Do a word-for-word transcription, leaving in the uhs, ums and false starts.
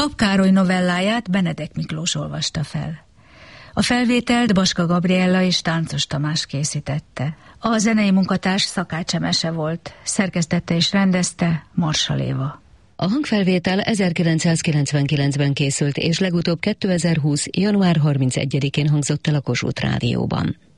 Pap Károly novelláját Benedek Miklós olvasta fel. A felvételt Baska Gabriella és Táncos Tamás készítette. A zenei munkatárs Szakács Emese volt, szerkesztette és rendezte Marshall Éva. A hangfelvétel ezerkilencszázkilencvenkilencben készült, és legutóbb kétezer-húsz. január harmincegyedikén hangzott el a Kossuth Rádióban.